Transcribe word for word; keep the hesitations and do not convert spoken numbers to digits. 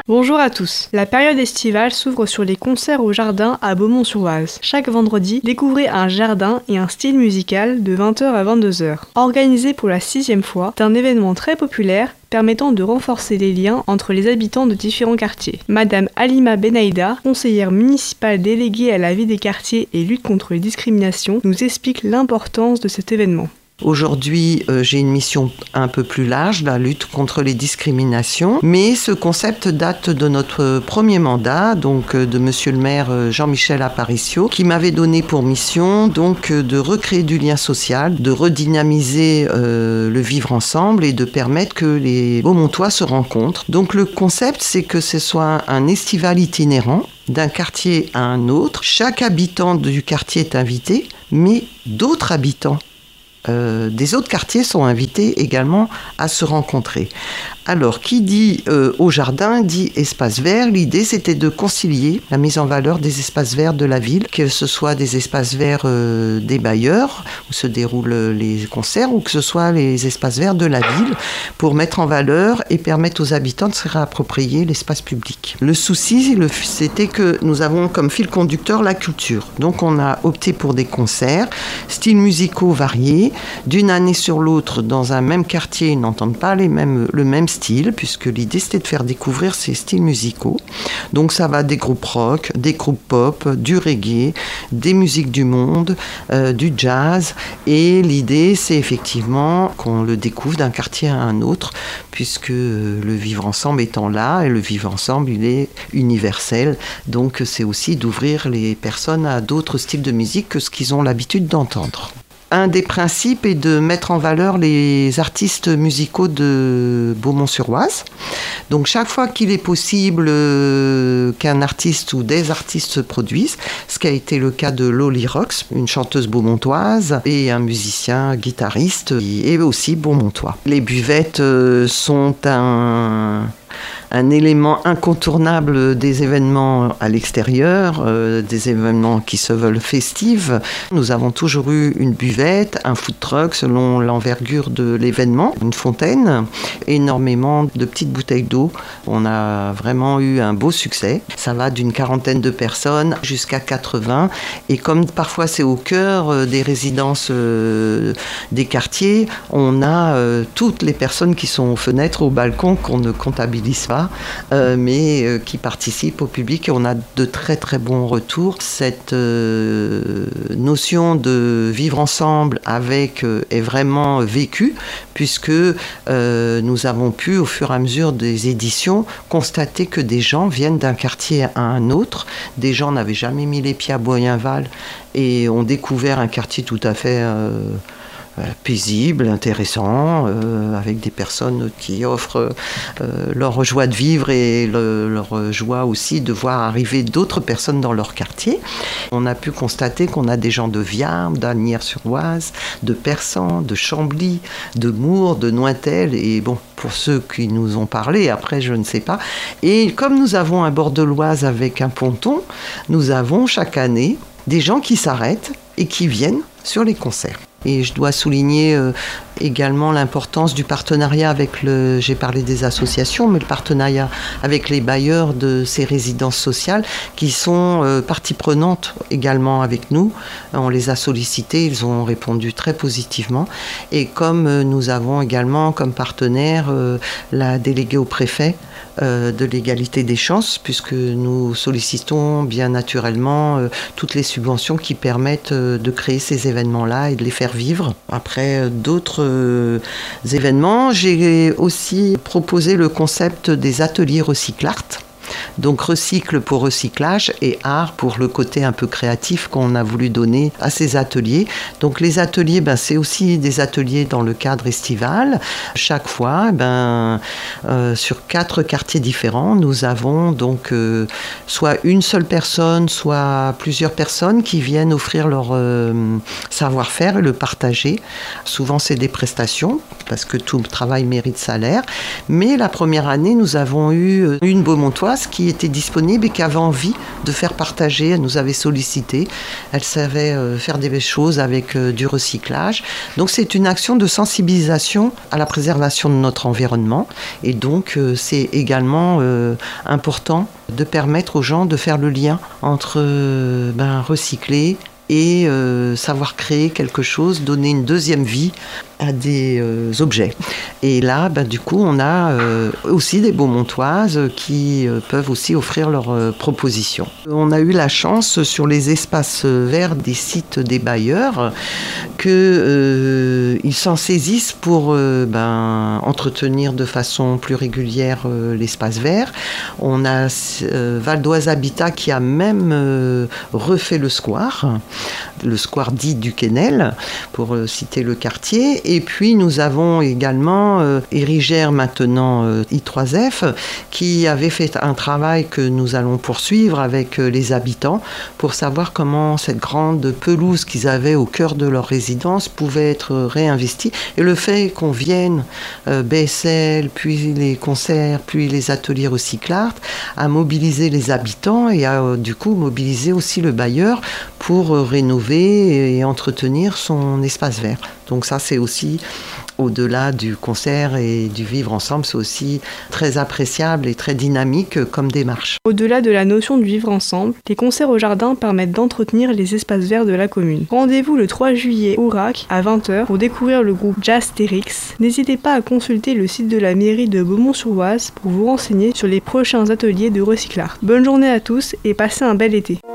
Bonjour à tous. La période estivale s'ouvre sur les concerts au jardin à Beaumont-sur-Oise. Chaque vendredi, découvrez un jardin et un style musical de vingt heures à vingt-deux heures. Organisé pour la sixième fois, c'est un événement très populaire permettant de renforcer les liens entre les habitants de différents quartiers. Madame Halima Benaïda, conseillère municipale déléguée à la vie des quartiers et lutte contre les discriminations, nous explique l'importance de cet événement. Aujourd'hui, euh, j'ai une mission un peu plus large, la lutte contre les discriminations. Mais ce concept date de notre premier mandat, donc euh, de Monsieur le maire euh, Jean-Michel Aparicio, qui m'avait donné pour mission donc euh, de recréer du lien social, de redynamiser euh, le vivre ensemble et de permettre que les Beaumontois se rencontrent. Donc le concept, c'est que ce soit un estival itinérant d'un quartier à un autre. Chaque habitant du quartier est invité, mais d'autres habitants Euh, des autres quartiers sont invités également à se rencontrer. Alors, qui dit euh, au jardin, dit espace vert. L'idée, c'était de concilier la mise en valeur des espaces verts de la ville, que ce soit des espaces verts euh, des bailleurs, où se déroulent les concerts, ou que ce soit les espaces verts de la ville, pour mettre en valeur et permettre aux habitants de se réapproprier l'espace public. Le souci, le, c'était que nous avons comme fil conducteur la culture. Donc, on a opté pour des concerts, styles musicaux variés. D'une année sur l'autre, dans un même quartier, ils n'entendent pas les mêmes, le même style, puisque l'idée c'était de faire découvrir ces styles musicaux. Donc ça va des groupes rock, des groupes pop, du reggae, des musiques du monde, euh, du jazz. Et l'idée c'est effectivement qu'on le découvre d'un quartier à un autre, puisque le vivre ensemble étant là, et le vivre ensemble il est universel. Donc c'est aussi d'ouvrir les personnes à d'autres styles de musique que ce qu'ils ont l'habitude d'entendre. Un des principes est de mettre en valeur les artistes musicaux de Beaumont-sur-Oise. Donc chaque fois qu'il est possible euh, qu'un artiste ou des artistes se produisent, ce qui a été le cas de Loli Rox, une chanteuse beaumontoise, et un musicien guitariste qui est aussi beaumontois. Les buvettes euh, sont un... un élément incontournable des événements à l'extérieur, euh, des événements qui se veulent festifs. Nous avons toujours eu une buvette, un food truck selon l'envergure de l'événement, une fontaine, énormément de petites bouteilles d'eau. On a vraiment eu un beau succès. Ça va d'une quarantaine de personnes jusqu'à quatre-vingts. Et comme parfois c'est au cœur euh, des résidences euh, des quartiers, on a euh, toutes les personnes qui sont aux fenêtres, aux balcons, qu'on ne comptabilise pas. Euh, mais euh, qui participent au public et on a de très très bons retours. Cette euh, notion de vivre ensemble avec euh, est vraiment vécue puisque euh, nous avons pu au fur et à mesure des éditions constater que des gens viennent d'un quartier à un autre. Des gens n'avaient jamais mis les pieds à Boyenval et ont découvert un quartier tout à fait euh, paisible, intéressant, euh, avec des personnes qui offrent euh, leur joie de vivre et le, leur joie aussi de voir arriver d'autres personnes dans leur quartier. On a pu constater qu'on a des gens de Viarmes, d'Asnières-sur-Oise, de Persan, de Chambly, de Mours, de Nointel, et bon, pour ceux qui nous ont parlé, après je ne sais pas. Et comme nous avons un bord de l'Oise avec un ponton, nous avons chaque année des gens qui s'arrêtent et qui viennent sur les concerts. Et je dois souligner euh, également l'importance du partenariat avec le... J'ai parlé des associations, mais le partenariat avec les bailleurs de ces résidences sociales qui sont euh, partie prenante également avec nous. On les a sollicités, ils ont répondu très positivement. Et comme euh, nous avons également comme partenaire euh, la déléguée au préfet euh, de l'égalité des chances, puisque nous sollicitons bien naturellement euh, toutes les subventions qui permettent euh, de créer ces événements-là et de les faire vivre. Après d'autres euh, événements, j'ai aussi proposé le concept des ateliers Recyclart. Donc recycle pour recyclage et art pour le côté un peu créatif qu'on a voulu donner à ces ateliers. Donc les ateliers, ben, c'est aussi des ateliers dans le cadre estival. Chaque fois, ben, euh, sur quatre quartiers différents, nous avons donc euh, soit une seule personne, soit plusieurs personnes qui viennent offrir leur euh, savoir-faire et le partager. Souvent c'est des prestations parce que tout travail mérite salaire. Mais la première année, nous avons eu une Beaumontoise animatrice qui était disponible et qui avait envie de faire partager. Elle nous avait sollicité. Elle savait euh, faire des choses avec euh, du recyclage. Donc c'est une action de sensibilisation à la préservation de notre environnement. Et donc euh, c'est également euh, important de permettre aux gens de faire le lien entre euh, ben, recycler et euh, savoir créer quelque chose, donner une deuxième vie à des euh, objets. Et là, ben, du coup, on a euh, aussi des Beaumontoises qui euh, peuvent aussi offrir leurs euh, propositions. On a eu la chance sur les espaces verts des sites des bailleurs qu'ils euh, s'en saisissent pour euh, ben, entretenir de façon plus régulière euh, l'espace vert. On a euh, Val d'Oise Habitat qui a même euh, refait le square, le square dit du Quesnel, pour euh, citer le quartier. Et puis nous avons également euh, Érigère, maintenant euh, I trois F, qui avait fait un travail que nous allons poursuivre avec euh, les habitants pour savoir comment cette grande pelouse qu'ils avaient au cœur de leur résidence pouvait être réinvestie. Et le fait qu'on vienne, euh, B S L, puis les concerts, puis les ateliers Recyclart, à mobiliser les habitants et à euh, du coup mobiliser aussi le bailleur pour euh, rénover et entretenir son espace vert. Donc ça, c'est aussi, au-delà du concert et du vivre ensemble, c'est aussi très appréciable et très dynamique comme démarche. Au-delà de la notion du vivre ensemble, les concerts au jardin permettent d'entretenir les espaces verts de la commune. Rendez-vous le trois juillet au R A C à vingt heures pour découvrir le groupe Jazzterix. N'hésitez pas à consulter le site de la mairie de Beaumont-sur-Oise pour vous renseigner sur les prochains ateliers de Recyclart. Bonne journée à tous et passez un bel été.